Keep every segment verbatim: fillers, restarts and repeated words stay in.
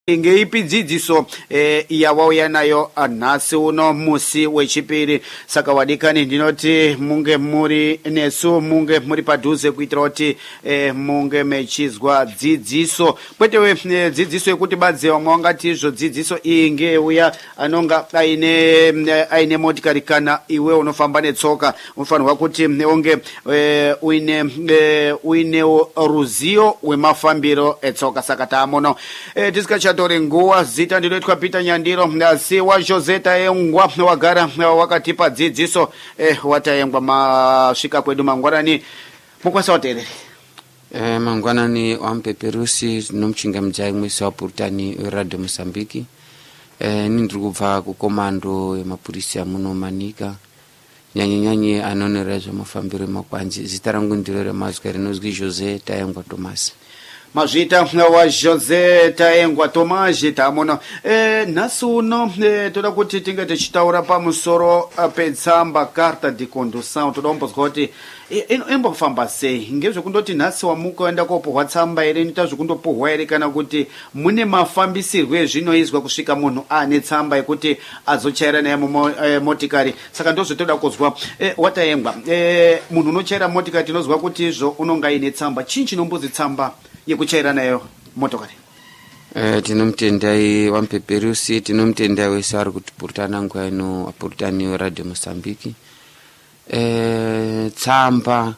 ngeipi dzidziso e, yawauya nayo nhasi uno musi wechipiri. Saka wadikani ndinoti munge muri nesu, munge muri padhuze kuitira kuti e, munge mechizwa dzidziso kwete e, dzidziso yekuti badze wamwe wangati izvo dzidziso iyi ngeuya anonga aine aine motikari kana iwe unofamba netsoka unofanirwa kuti unge e, uine e, uine ruzivo wemafambiro etsoka. Saka taamono e, tisikachatore nguwa zita ndinoitwa Peter Nyandiro asi wa Jose Taengwa wagara wakatipa dzidziso e, wataengwa masvika kwedu mangwanani mukwasa waterere e, mangwanani wampeperusi nomuchinga mjai mwisi wa Purutani Radio Mosambiki. e, nindiri kubva kukomando yemapurisi amuno Manika nyanyanyanye anonera zvemafambiro emakwanzi. Zita rangu ndiro remazwi rinozwi Jose Taengwa Thomas. mazvita wa Jose Taengwa Thomas tamuno e, nhasi uno e, toda kuti tinge tichitaura pamusoro petsamba carta de condução. Toda kumbozwa kuti imbofamba sei ngezvekundoti nhasi wamuka enda kopuhwa tsamba ere inoita zvekundopuhwa ere kana kuti mune mafambisirwo ezvinoizwa kusvika munhu ane tsamba yekuti azochaira naye motikari. Saka ndozvotoda kuzwa e, Wataengwa e, munhu unochaira motikari tinozwa kuti izvo unonga aine tsamba. Chii chinombozi tsamba yekuchaira nayo motokari? Eh, tinomutendai wampeperusi, tinomutendai wese ari kutipurutana nguva ino apurutani Radio Mosambiki. Eh, tsamba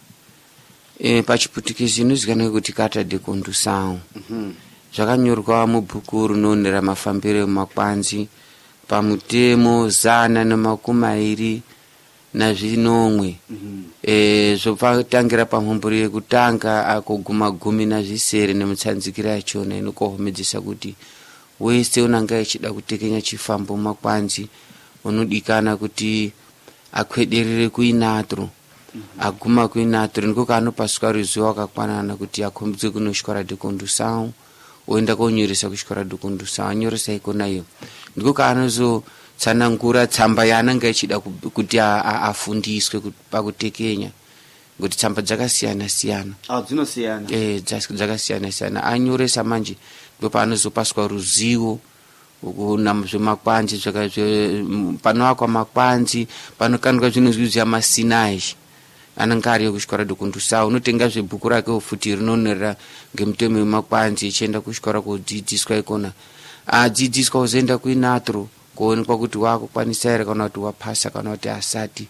eh, pachiputikisi inozikanwa kuti carta de condução. mm-hmm. Zvakanyorwa mubhuku rinoonera mafambiro emakwanzi pamutemo zana nemakumi mairi nazvinomwe. mm-hmm. e, zvopatangira pamhombero yekutanga akoguma gumi nazvisere nemutsanzikira yachona inokohomedzesa kuti wese unanga achida kutekenya chifambo makwanzi unodikana kuti akwederere kuinatro. mm-hmm. aguma kuinatro ndiko kaanopaswa ruzivo akakwanana kuti akombidze kunoshikora de condução oenda konyoresa kushikora de condução anyoresa ikona iyo ndiko kaanozo tsanangura tsamba yaananga achida kuti afundiswe pakutekenya ngoti tsamba dzakasiyana siyana. Ah, dzinosiyana. Eh, dzakasiyana siyana. Anyoresa manje ndo paanozopaswa ruzivo kuna zvemakwanzi zvaka panoakwa makwanzi panokanwa zvinozwi amasinaishi ananga ari kushikora de condução. Unotenga zvebhuku rake ofuti rinoonera ngemutemo wemakwanzi ichienda kushikora kudzidziswa ikona adzidziswa ozoenda kuinatro kuonekwa kuti wakukwanisa ere kana kuti wapasa kana kuti asati.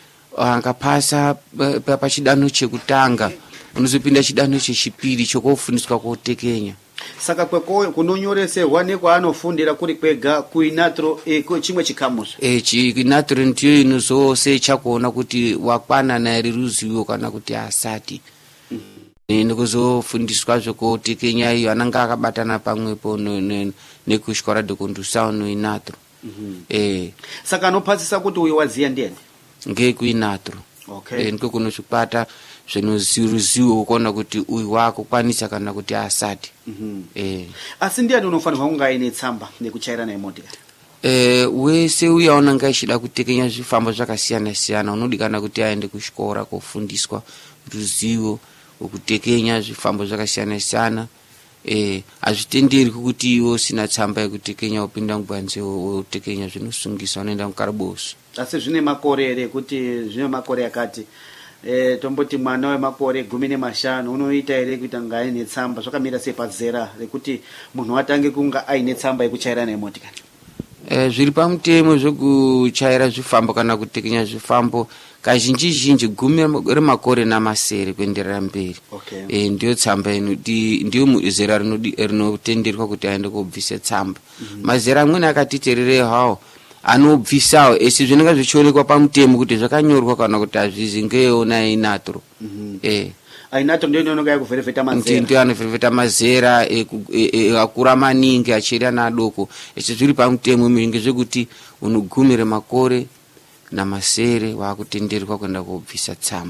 Angapasa pachidanho chekutanga unozopinda chidanho chechipiri chokufundiswa kutekenya. Saka kweko kunonyoreserwa nekwaanofundira kuri kwega kuinatro e, chimwe chikamuzo e, chiinatro ndiyo inozosecha kuona kuti wakwanana ere ruzivo kana kuti asati. mm-hmm. nekuzofundiswa zvokutekenya iyo ananga akabatana pamwepo nekushikora de condução noinatro. mm-hmm. eh. Saka anopasisa kuti uyu waziya ndiani ngekuinatro. okay. e, ndiko kunozvipata zvinoziruzivo kuona kuti uyu wakukwanisa kana kuti asati. mm-hmm. eh. Asi ndiani unofanirwa kunga aine tsamba nekuchaira naye motikari? Eh, wese uya unanga achida kutekenya zvifambo zvakasiyana siyana unodikana kuti aende kuchikora kofundiswa ruzivo wekutekenya zvifambo zvakasiyana siyana. eh azvitenderi kuti iwo sina tsamba yekutekenya upinda ngwanze wotekenya zvinosungisa unoenda mukaraboso. Asi zvine makore ere kuti zvine makore akati eh tomboti mwana wemakore gumi nemashanu unoita ere kuti anga aine tsamba? Zvakamira sei pazera rekuti munhu atange kunga aine tsamba yekuchaira naye motikari? Eh zviri pamutemo zvokuchaira zvifambo kana kutekenya zvifambo kazhinji zhinji gumi remakore namasere kuenderera mberi. okay. eh ndiyo tsamba inoti ndiyo zera rinodi rinotenderwa kuti aende kubvisa tsamba. mm-hmm. mazera amweni akatiterere hawo anobvisawo esi zvinenge zvichionekwa pamutemo kuti zvakanyorwa kana kuti azvizi ngeona inatro. mm-hmm. eh ainatro ndio inonga yakuvherevheta mazera ndio anovherevheta mazera akura maningi achiri nadoko esi zviri pamutemo mingi zvekuti unogumire makore namasere wakutenderwa kwenda kubvisa tsamba.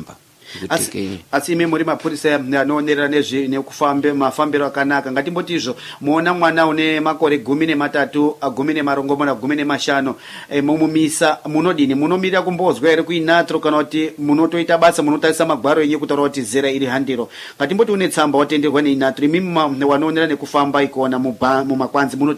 kutekenya. Asi ime muri mapurisa anoonera nezve nekufamba mafambiro akanaka, ngatimboti izvo muona mwana une makore gumi nematatu gumi nemarongomona gumi nemashanu e, mumumisa munodini munomirira kumbozwa ere kuinatro kana kuti munotoita basa munotarisa magwaro enyu kutaura kuti zera iri handiro. Ngatimboti une tsamba watenderwa neinatro imimi wanoonera nekufamba ikuona mumakwanzi munoti